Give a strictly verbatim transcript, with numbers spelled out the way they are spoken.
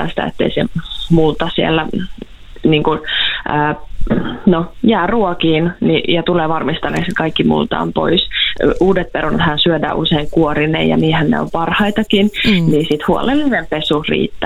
varmistaa sitä, ettei se multa siellä niin kuin, ää, no, jää ruokiin niin, ja tulee varmistaneeksi, että kaikki multa on pois. Uudet perunathan syödään usein kuorinen ja niinhän ne on parhaitakin, mm. niin sitten huolellinen pesu riittää.